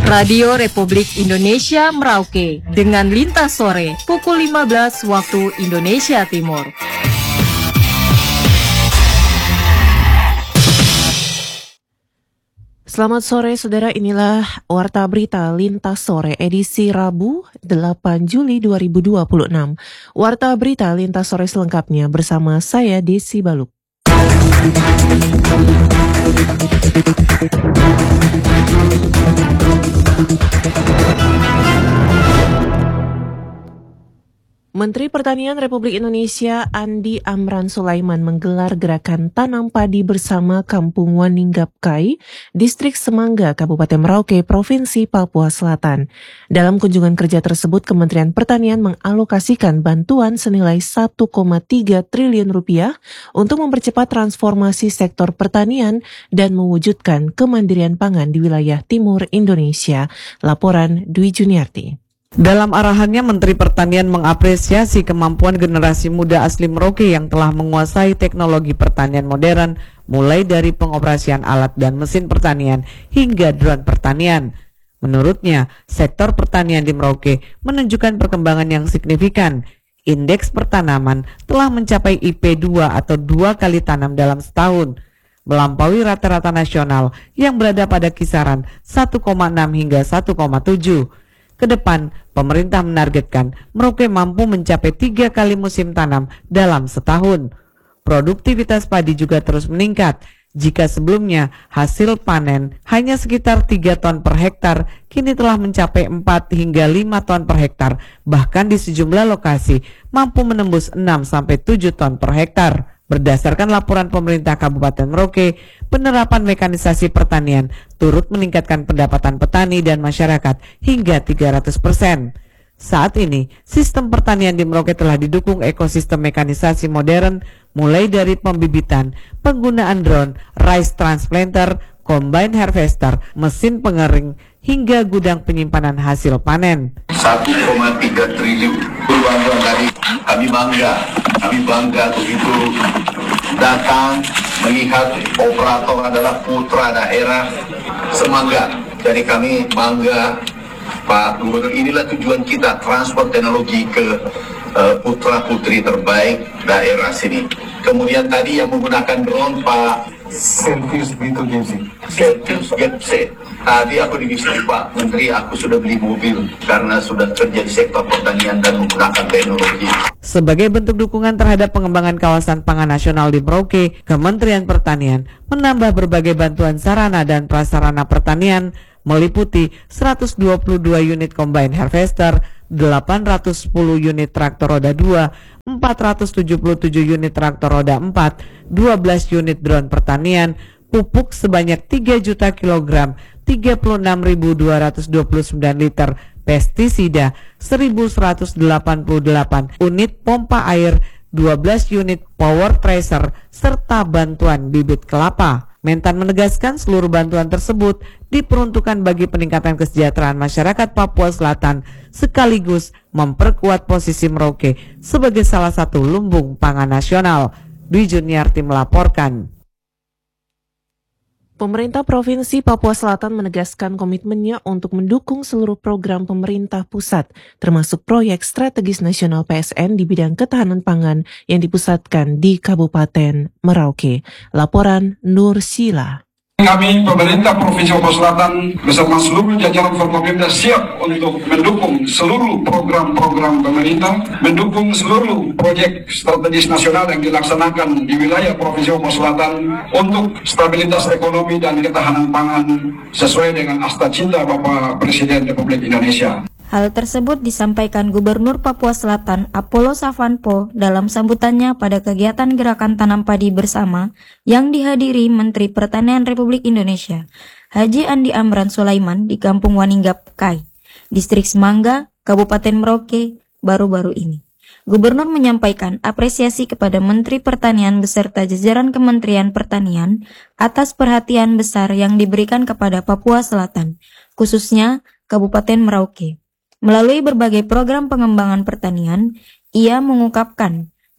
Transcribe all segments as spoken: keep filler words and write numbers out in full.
Radio Republik Indonesia Merauke dengan Lintas Sore pukul lima belas waktu Indonesia Timur. Selamat sore saudara, inilah Warta Berita Lintas Sore edisi Rabu delapan Juli dua ribu dua puluh enam. Warta Berita Lintas Sore selengkapnya bersama saya Desi Baluk. Menteri Pertanian Republik Indonesia Andi Amran Sulaiman menggelar gerakan tanam padi bersama Kampung Waninggap-Kai, Distrik Semangga, Kabupaten Merauke, Provinsi Papua Selatan. Dalam kunjungan kerja tersebut, Kementerian Pertanian mengalokasikan bantuan senilai satu koma tiga triliun rupiah untuk mempercepat transformasi sektor pertanian dan mewujudkan kemandirian pangan di wilayah timur Indonesia. Laporan Dwi Juniarti. Dalam arahannya, Menteri Pertanian mengapresiasi kemampuan generasi muda asli Merauke yang telah menguasai teknologi pertanian modern, mulai dari pengoperasian alat dan mesin pertanian hingga drone pertanian. Menurutnya, sektor pertanian di Merauke menunjukkan perkembangan yang signifikan. Indeks pertanaman telah mencapai I P dua atau dua kali tanam dalam setahun, melampaui rata-rata nasional yang berada pada kisaran satu koma enam hingga satu koma tujuh. Kedepan, pemerintah menargetkan Merauke mampu mencapai tiga kali musim tanam dalam setahun. Produktivitas padi juga terus meningkat. Jika sebelumnya hasil panen hanya sekitar tiga ton per hektar, kini telah mencapai empat hingga lima ton per hektar. Bahkan di sejumlah lokasi mampu menembus enam sampai tujuh ton per hektar. Berdasarkan laporan pemerintah Kabupaten Merauke, penerapan mekanisasi pertanian turut meningkatkan pendapatan petani dan masyarakat hingga tiga ratus persen. Saat ini, sistem pertanian di Merauke telah didukung ekosistem mekanisasi modern, mulai dari pembibitan, penggunaan drone, rice transplanter, combine harvester, mesin pengering, hingga gudang penyimpanan hasil panen. satu koma tiga triliun bantuan tadi, kami bangga, kami bangga begitu datang melihat operator adalah putra daerah Semangga. Jadi kami bangga, Pak Gubernur, inilah tujuan kita, transfer teknologi ke uh, putra putri terbaik daerah sini. Kemudian tadi yang menggunakan drone, Pak Selvius Bito Gensi. Selvius Gensi. Tadi aku divisi Pak Menteri, aku sudah beli mobil karena sudah kerja di sektor pertanian dan menggunakan teknologi. Sebagai bentuk dukungan terhadap pengembangan kawasan pangan nasional di Merauke, Kementerian Pertanian menambah berbagai bantuan sarana dan prasarana pertanian, meliputi seratus dua puluh dua unit combine harvester, delapan ratus sepuluh unit traktor roda dua, empat ratus tujuh puluh tujuh unit traktor roda empat, dua belas unit drone pertanian, pupuk sebanyak tiga juta kilogram, tiga puluh enam ribu dua ratus dua puluh sembilan liter pestisida, seribu seratus delapan puluh delapan unit pompa air, dua belas unit power tracer, serta bantuan bibit kelapa. Mentan menegaskan seluruh bantuan tersebut diperuntukkan bagi peningkatan kesejahteraan masyarakat Papua Selatan sekaligus memperkuat posisi Merauke sebagai salah satu lumbung pangan nasional. Dwi Juniarti melaporkan. Pemerintah Provinsi Papua Selatan menegaskan komitmennya untuk mendukung seluruh program pemerintah pusat, termasuk proyek strategis nasional P S N di bidang ketahanan pangan yang dipusatkan di Kabupaten Merauke. Laporan Nur Sila. Kami pemerintah Provinsi Papua Selatan bersama seluruh jajaran Forkopimda siap untuk mendukung seluruh program-program pemerintah, mendukung seluruh proyek strategis nasional yang dilaksanakan di wilayah Provinsi Papua Selatan untuk stabilitas ekonomi dan ketahanan pangan sesuai dengan asta cinta Bapak Presiden Republik Indonesia. Hal tersebut disampaikan Gubernur Papua Selatan Apollo Savanpo dalam sambutannya pada kegiatan Gerakan Tanam Padi Bersama yang dihadiri Menteri Pertanian Republik Indonesia Haji Andi Amran Sulaiman di Kampung Waninggap-Kai, Distrik Semangga, Kabupaten Merauke baru-baru ini. Gubernur menyampaikan apresiasi kepada Menteri Pertanian beserta jajaran Kementerian Pertanian atas perhatian besar yang diberikan kepada Papua Selatan, khususnya Kabupaten Merauke. Melalui berbagai program pengembangan pertanian, ia mengungkapkan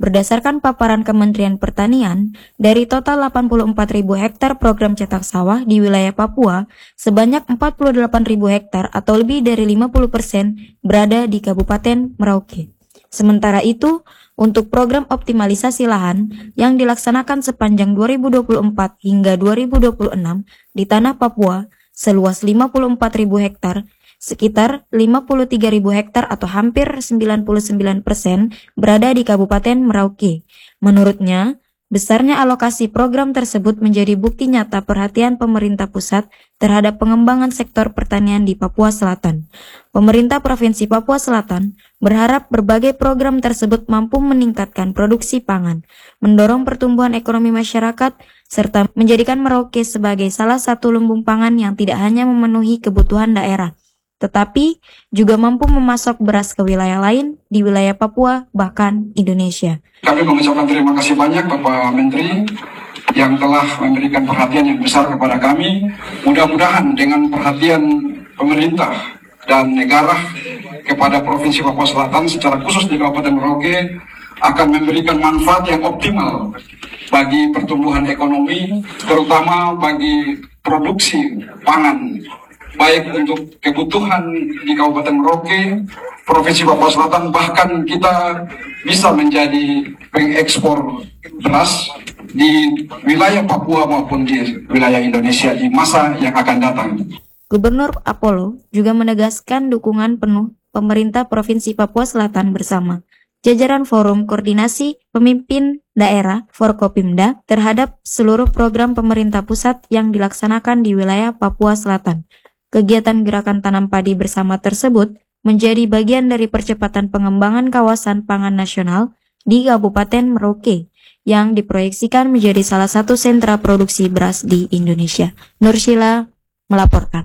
Berdasarkan paparan Kementerian Pertanian, dari total delapan puluh empat ribu hektar program cetak sawah di wilayah Papua, sebanyak empat puluh delapan ribu hektar atau lebih dari lima puluh persen berada di Kabupaten Merauke. Sementara itu, untuk program optimalisasi lahan yang dilaksanakan sepanjang dua ribu dua puluh empat hingga dua ribu dua puluh enam di tanah Papua seluas lima puluh empat ribu hektar, sekitar lima puluh tiga ribu hektar atau hampir sembilan puluh sembilan persen berada di Kabupaten Merauke. Menurutnya, besarnya alokasi program tersebut menjadi bukti nyata perhatian pemerintah pusat terhadap pengembangan sektor pertanian di Papua Selatan. Pemerintah Provinsi Papua Selatan berharap berbagai program tersebut mampu meningkatkan produksi pangan, mendorong pertumbuhan ekonomi masyarakat, serta menjadikan Merauke sebagai salah satu lumbung pangan yang tidak hanya memenuhi kebutuhan daerah, tetapi juga mampu memasok beras ke wilayah lain di wilayah Papua, bahkan Indonesia. Kami mengucapkan terima kasih banyak Bapak Menteri yang telah memberikan perhatian yang besar kepada kami. Mudah-mudahan dengan perhatian pemerintah dan negara kepada Provinsi Papua Selatan, secara khusus di Kabupaten Merauke, akan memberikan manfaat yang optimal bagi pertumbuhan ekonomi, terutama bagi produksi pangan, baik untuk kebutuhan di Kabupaten Merauke, Provinsi Papua Selatan, bahkan kita bisa menjadi pengekspor beras di wilayah Papua maupun di wilayah Indonesia di masa yang akan datang. Gubernur Apollo juga menegaskan dukungan penuh pemerintah Provinsi Papua Selatan bersama jajaran Forum Koordinasi Pemimpin Daerah Forkopimda terhadap seluruh program pemerintah pusat yang dilaksanakan di wilayah Papua Selatan. Kegiatan gerakan tanam padi bersama tersebut menjadi bagian dari percepatan pengembangan kawasan pangan nasional di Kabupaten Merauke yang diproyeksikan menjadi salah satu sentra produksi beras di Indonesia. Nursila melaporkan.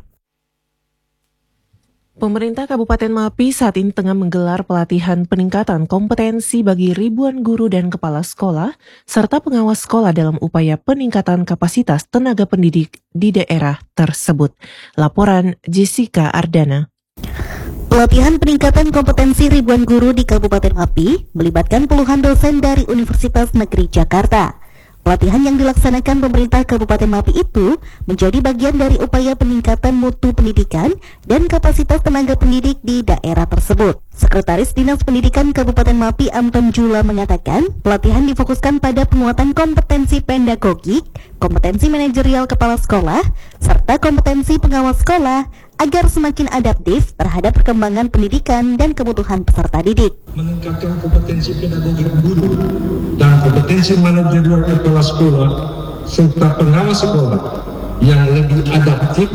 Pemerintah Kabupaten Mapi saat ini tengah menggelar pelatihan peningkatan kompetensi bagi ribuan guru dan kepala sekolah, serta pengawas sekolah dalam upaya peningkatan kapasitas tenaga pendidik di daerah tersebut. Laporan Jessica Ardana. Pelatihan peningkatan kompetensi ribuan guru di Kabupaten Mapi melibatkan puluhan dosen dari Universitas Negeri Jakarta. Pelatihan yang dilaksanakan pemerintah Kabupaten Mapi itu menjadi bagian dari upaya peningkatan mutu pendidikan dan kapasitas tenaga pendidik di daerah tersebut. Sekretaris Dinas Pendidikan Kabupaten Mapi Anton Jula mengatakan, pelatihan difokuskan pada penguatan kompetensi pedagogik, kompetensi manajerial kepala sekolah, serta kompetensi pengawas sekolah agar semakin adaptif terhadap perkembangan pendidikan dan kebutuhan peserta didik. Meningkatkan kompetensi pedagogik guru dan kompetensi manajerial kepala sekolah serta pengawas sekolah yang lebih adaptif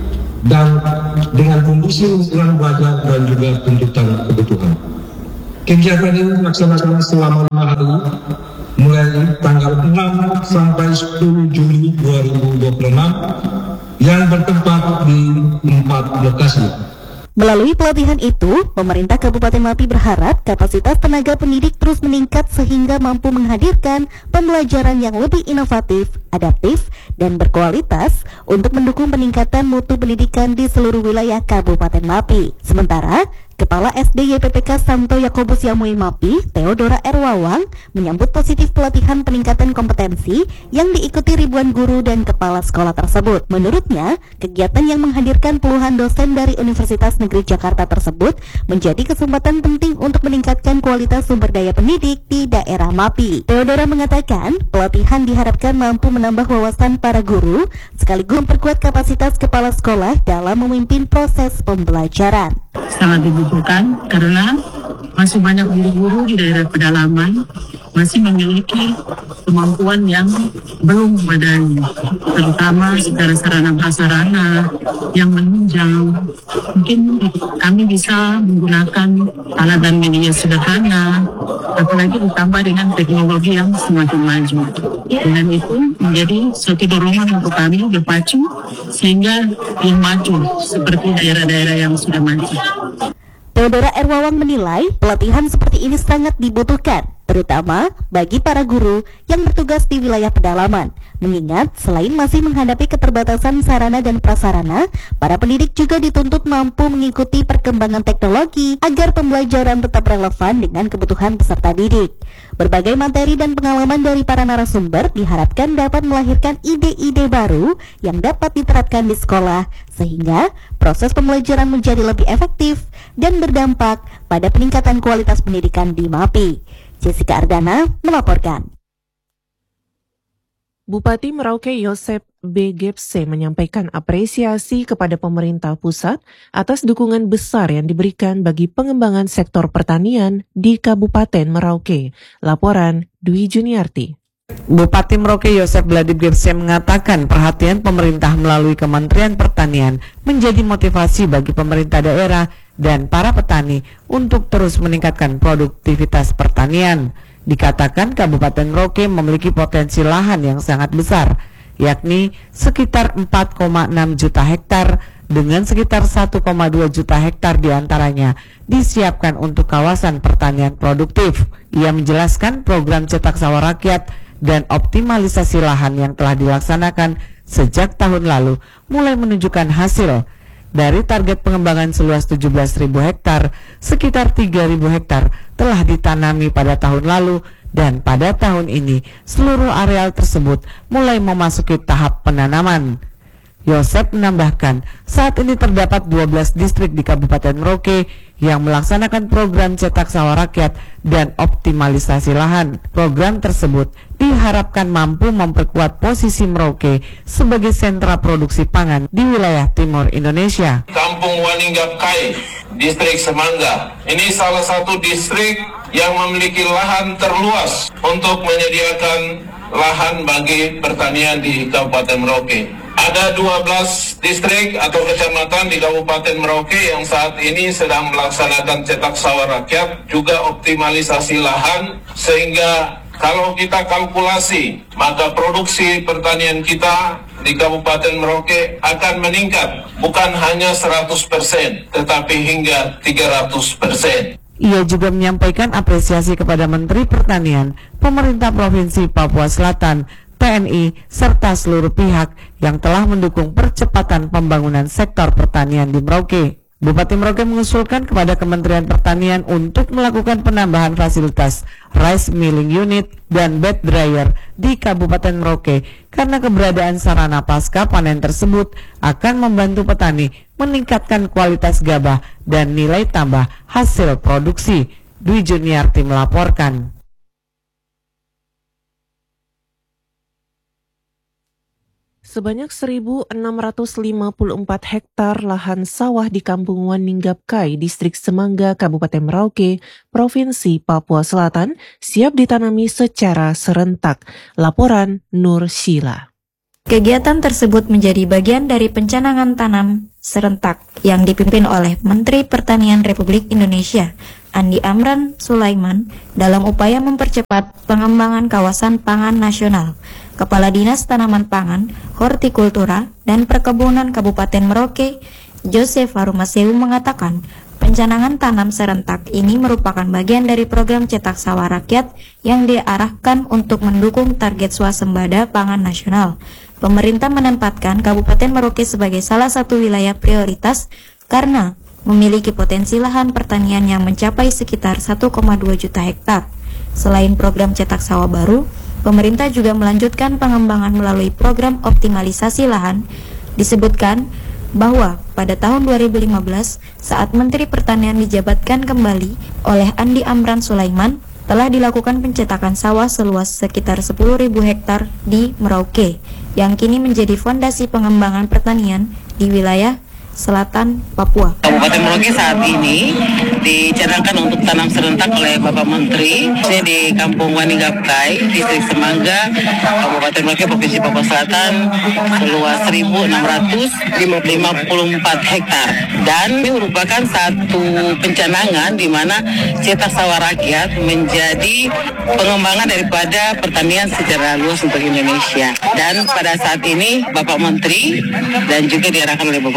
dan dengan kondisi lingkungan belajar dan juga tuntutan kebutuhan. Kegiatan ini dilaksanakan selama lima hari, mulai tanggal enam sampai sepuluh Juli dua ribu dua puluh enam, yang bertempat di empat lokasi. Melalui pelatihan itu, pemerintah Kabupaten Mapi berharap kapasitas tenaga pendidik terus meningkat sehingga mampu menghadirkan pembelajaran yang lebih inovatif, adaptif, dan berkualitas untuk mendukung peningkatan mutu pendidikan di seluruh wilayah Kabupaten Mapi. Sementara, Kepala S D Y P P K Santo Yakobus Yamui Mapi, Theodora Erwawang, menyambut positif pelatihan peningkatan kompetensi yang diikuti ribuan guru dan kepala sekolah tersebut. Menurutnya, kegiatan yang menghadirkan puluhan dosen dari Universitas Negeri Jakarta tersebut menjadi kesempatan penting untuk meningkatkan kualitas sumber daya pendidik di daerah Mapi. Theodora mengatakan, pelatihan diharapkan mampu menambah wawasan para guru, sekaligus memperkuat kapasitas kepala sekolah dalam memimpin proses pembelajaran. Sangat dibutuhkan karena masih banyak guru-guru di daerah pedalaman masih memiliki kemampuan yang belum memadai, terutama secara sarana prasarana yang menunjang. Mungkin kami bisa menggunakan alat dan media sederhana, apalagi ditambah dengan teknologi yang semakin maju. Dengan itu menjadi suatu dorongan untuk kami berpacu sehingga yang maju seperti daerah-daerah yang sudah maju. Theodora Erwawang menilai pelatihan seperti ini sangat dibutuhkan terutama bagi para guru yang bertugas di wilayah pedalaman. Mengingat selain masih menghadapi keterbatasan sarana dan prasarana, para pendidik juga dituntut mampu mengikuti perkembangan teknologi agar pembelajaran tetap relevan dengan kebutuhan peserta didik. Berbagai materi dan pengalaman dari para narasumber diharapkan dapat melahirkan ide-ide baru yang dapat diterapkan di sekolah, sehingga proses pembelajaran menjadi lebih efektif dan berdampak pada peningkatan kualitas pendidikan di M A P I. Jessica Ardana melaporkan. Bupati Merauke Yosep B. Gepse menyampaikan apresiasi kepada pemerintah pusat atas dukungan besar yang diberikan bagi pengembangan sektor pertanian di Kabupaten Merauke. Laporan Dwi Juniarti. Bupati Merauke Yosep Bladib Gepse mengatakan perhatian pemerintah melalui Kementerian Pertanian menjadi motivasi bagi pemerintah daerah dan para petani untuk terus meningkatkan produktivitas pertanian. Dikatakan Kabupaten Merauke memiliki potensi lahan yang sangat besar, yakni sekitar empat koma enam juta hektar dengan sekitar satu koma dua juta hektar diantaranya disiapkan untuk kawasan pertanian produktif. Ia menjelaskan program cetak sawah rakyat dan optimalisasi lahan yang telah dilaksanakan sejak tahun lalu mulai menunjukkan hasil. Dari target pengembangan seluas tujuh belas ribu hektar, sekitar tiga ribu hektar telah ditanami pada tahun lalu dan pada tahun ini seluruh areal tersebut mulai memasuki tahap penanaman. Yosep menambahkan, saat ini terdapat dua belas distrik di Kabupaten Merauke yang melaksanakan program cetak sawah rakyat dan optimalisasi lahan. Program tersebut diharapkan mampu memperkuat posisi Merauke sebagai sentra produksi pangan di wilayah timur Indonesia. Kampung Waninggapkai, distrik Semangga, ini salah satu distrik yang memiliki lahan terluas untuk menyediakan lahan bagi pertanian di Kabupaten Merauke. Ada dua belas distrik atau kecamatan di Kabupaten Merauke yang saat ini sedang melaksanakan cetak sawah rakyat, juga optimalisasi lahan, sehingga kalau kita kalkulasi, maka produksi pertanian kita di Kabupaten Merauke akan meningkat, bukan hanya seratus persen, tetapi hingga tiga ratus persen. Ia juga menyampaikan apresiasi kepada Menteri Pertanian, pemerintah Provinsi Papua Selatan, T N I, serta seluruh pihak yang telah mendukung percepatan pembangunan sektor pertanian di Merauke. Bupati Merauke mengusulkan kepada Kementerian Pertanian untuk melakukan penambahan fasilitas rice milling unit dan bed dryer di Kabupaten Merauke karena keberadaan sarana pasca panen tersebut akan membantu petani meningkatkan kualitas gabah dan nilai tambah hasil produksi. Dwi Juniarti melaporkan. Sebanyak seribu enam ratus lima puluh empat hektar lahan sawah di Kampung Waninggapkai, Distrik Semangga, Kabupaten Merauke, Provinsi Papua Selatan, siap ditanami secara serentak. Laporan Nur Sheila. Kegiatan tersebut menjadi bagian dari pencanangan tanam serentak yang dipimpin oleh Menteri Pertanian Republik Indonesia, Andi Amran Sulaiman, dalam upaya mempercepat pengembangan kawasan pangan nasional. Kepala Dinas Tanaman Pangan, Hortikultura, dan Perkebunan Kabupaten Merauke, Joseph Harumaseu mengatakan, pencanangan tanam serentak ini merupakan bagian dari program cetak sawah rakyat yang diarahkan untuk mendukung target swasembada pangan nasional. Pemerintah menempatkan Kabupaten Merauke sebagai salah satu wilayah prioritas karena memiliki potensi lahan pertanian yang mencapai sekitar satu koma dua juta hektar. Selain program cetak sawah baru, pemerintah juga melanjutkan pengembangan melalui program optimalisasi lahan. Disebutkan bahwa pada tahun dua ribu lima belas, saat Menteri Pertanian dijabatkan kembali oleh Andi Amran Sulaiman, telah dilakukan pencetakan sawah seluas sekitar sepuluh ribu hektar di Merauke, yang kini menjadi fondasi pengembangan pertanian di wilayah Selatan Papua. Kabupaten Merauke saat ini dicanangkan untuk tanam serentak oleh Bapak Menteri di Kampung Waninggapkai, Distrik Semangga, Kabupaten Merauke, Provinsi Papua Selatan, seluas seribu enam ratus lima puluh empat hektar. Dan ini merupakan satu pencanangan di mana cetak sawah rakyat menjadi pengembangan daripada pertanian secara luas untuk Indonesia. Dan pada saat ini Bapak Menteri dan juga diarahkan oleh Bapak Presiden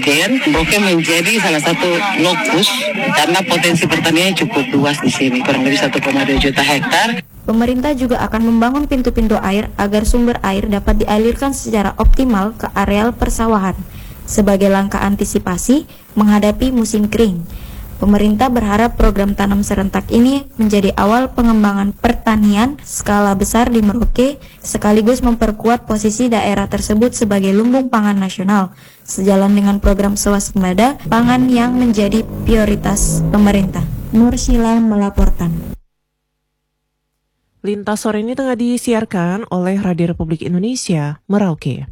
Presiden, Merauke menjadi salah satu lokus karena potensi pertaniannya cukup luas di sini, kurang lebih satu koma dua juta hektar. Pemerintah juga akan membangun pintu-pintu air agar sumber air dapat dialirkan secara optimal ke areal persawahan sebagai langkah antisipasi menghadapi musim kering. Pemerintah berharap program tanam serentak ini menjadi awal pengembangan pertanian skala besar di Merauke sekaligus memperkuat posisi daerah tersebut sebagai lumbung pangan nasional sejalan dengan program swasembada pangan yang menjadi prioritas pemerintah. Nursila melaporkan. Lintas sore ini tengah disiarkan oleh Radio Republik Indonesia, Merauke.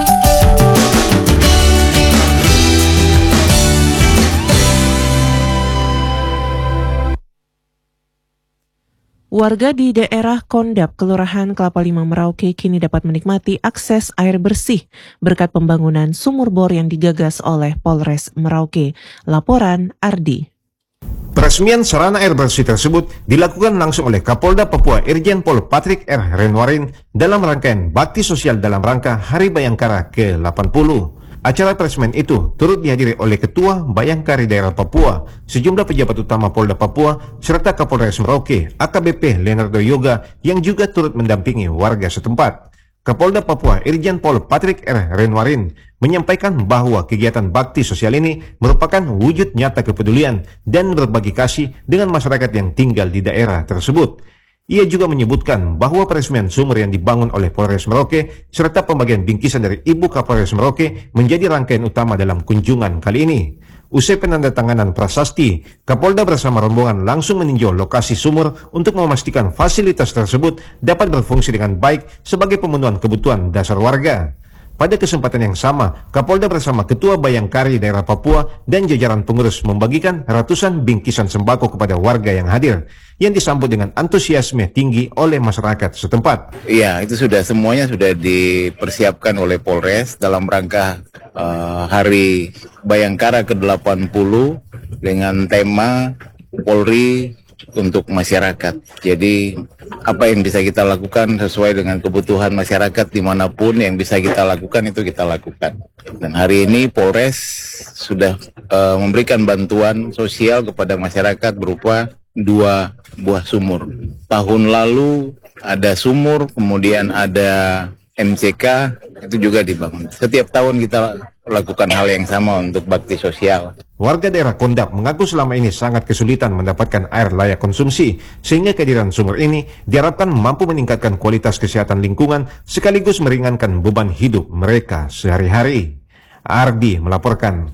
Warga di daerah Kondap, Kelurahan Kelapa Lima, Merauke kini dapat menikmati akses air bersih berkat pembangunan sumur bor yang digagas oleh Polres Merauke. Laporan Ardi. Peresmian sarana air bersih tersebut dilakukan langsung oleh Kapolda Papua Irjen Pol Patrick R. Renwarin dalam rangkaian bakti sosial dalam rangka Hari Bayangkara ke delapan puluh. Acara peresmian itu turut dihadiri oleh Ketua Bayangkari Daerah Papua, sejumlah pejabat utama Polda Papua, serta Kapolres Merauke, A K B P Leonardo Yoga yang juga turut mendampingi warga setempat. Kapolda Papua Irjen Pol Patrick R. Renwarin menyampaikan bahwa kegiatan bakti sosial ini merupakan wujud nyata kepedulian dan berbagi kasih dengan masyarakat yang tinggal di daerah tersebut. Ia juga menyebutkan bahwa peresmian sumur yang dibangun oleh Polres Merauke serta pembagian bingkisan dari Ibu Kapolres Merauke menjadi rangkaian utama dalam kunjungan kali ini. Usai penandatanganan prasasti, Kapolda bersama rombongan langsung meninjau lokasi sumur untuk memastikan fasilitas tersebut dapat berfungsi dengan baik sebagai pemenuhan kebutuhan dasar warga. Pada kesempatan yang sama, Kapolda bersama Ketua Bayangkari Daerah Papua dan jajaran pengurus membagikan ratusan bingkisan sembako kepada warga yang hadir, yang disambut dengan antusiasme tinggi oleh masyarakat setempat. Iya, itu sudah semuanya sudah dipersiapkan oleh Polres dalam rangka uh, Hari Bayangkara ke delapan puluh dengan tema Polri untuk masyarakat. Jadi apa yang bisa kita lakukan sesuai dengan kebutuhan masyarakat dimanapun yang bisa kita lakukan itu kita lakukan. Dan hari ini Polres sudah uh, memberikan bantuan sosial kepada masyarakat berupa dua buah sumur. Tahun lalu ada sumur, kemudian ada M C K, itu juga dibangun. Setiap tahun kita lakukan hal yang sama untuk bakti sosial. Warga daerah Kondap mengaku selama ini sangat kesulitan mendapatkan air layak konsumsi, sehingga kehadiran sumur ini diharapkan mampu meningkatkan kualitas kesehatan lingkungan sekaligus meringankan beban hidup mereka sehari-hari. Ardi melaporkan.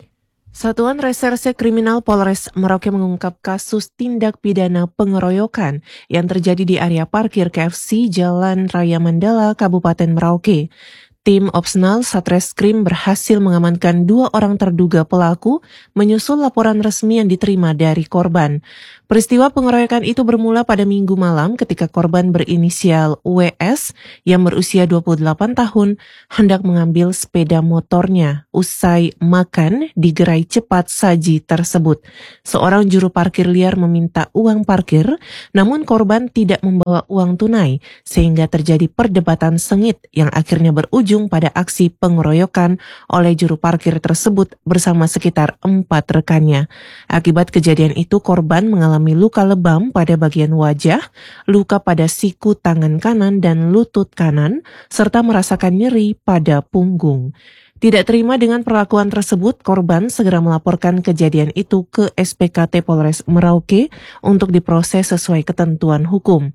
Satuan Reserse Kriminal Polres Merauke mengungkap kasus tindak pidana pengeroyokan yang terjadi di area parkir K F C Jalan Raya Mandala, Kabupaten Merauke. Tim Opsnal Satreskrim berhasil mengamankan dua orang terduga pelaku menyusul laporan resmi yang diterima dari korban. Peristiwa pengeroyokan itu bermula pada Minggu malam ketika korban berinisial W S yang berusia dua puluh delapan tahun hendak mengambil sepeda motornya usai makan di gerai cepat saji tersebut. Seorang juru parkir liar meminta uang parkir, namun korban tidak membawa uang tunai sehingga terjadi perdebatan sengit yang akhirnya berujung pada aksi pengeroyokan oleh juru parkir tersebut bersama sekitar empat rekannya. Akibat kejadian itu korban mengalami luka lebam pada bagian wajah, luka pada siku tangan kanan dan lutut kanan, serta merasakan nyeri pada punggung. Tidak terima dengan perlakuan tersebut, korban segera melaporkan kejadian itu ke S P K T Polres Merauke untuk diproses sesuai ketentuan hukum.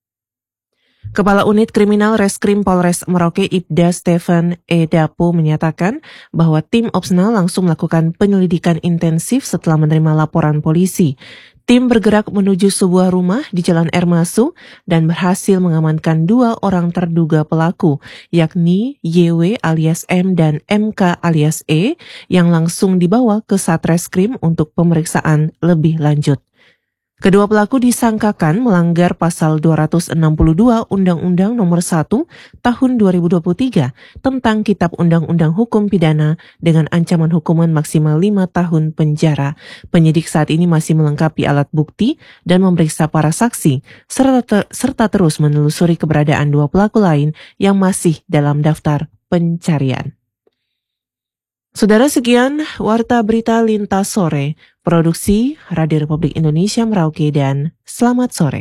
Kepala Unit Kriminal Reskrim Polres Merauke Ibda Stephen E. Dapo menyatakan bahwa tim Opsnal langsung melakukan penyelidikan intensif setelah menerima laporan polisi. Tim bergerak menuju sebuah rumah di Jalan Ermasu dan berhasil mengamankan dua orang terduga pelaku, yakni Y W alias M dan M K alias E, yang langsung dibawa ke Satreskrim untuk pemeriksaan lebih lanjut. Kedua pelaku disangkakan melanggar pasal dua ratus enam puluh dua Undang-Undang Nomor satu Tahun dua ribu dua puluh tiga tentang Kitab Undang-Undang Hukum Pidana dengan ancaman hukuman maksimal lima tahun penjara. Penyidik saat ini masih melengkapi alat bukti dan memeriksa para saksi, serta, ter- serta terus menelusuri keberadaan dua pelaku lain yang masih dalam daftar pencarian. Saudara, sekian Warta Berita Lintas Sore, Produksi Radio Republik Indonesia Merauke, dan selamat sore.